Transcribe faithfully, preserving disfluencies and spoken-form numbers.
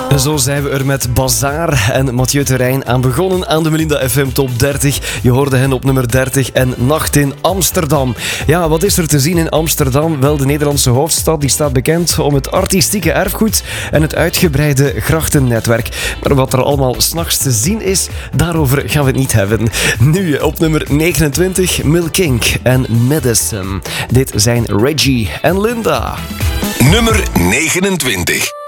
Zo zijn we er met Bazaar en Mathieu Terrein aan begonnen aan de Melinda F M Top dertig. Je hoorde hen op nummer dertig en Nacht in Amsterdam. Ja, wat is er te zien in Amsterdam? Wel, de Nederlandse hoofdstad die staat bekend om het artistieke erfgoed en het uitgebreide grachtennetwerk. Maar wat er allemaal 's nachts te zien is, daarover gaan we het niet hebben. Nu op nummer negenentwintig, Milk Inc en Medicine. Dit zijn Reggie en Linda. Nummer negenentwintig.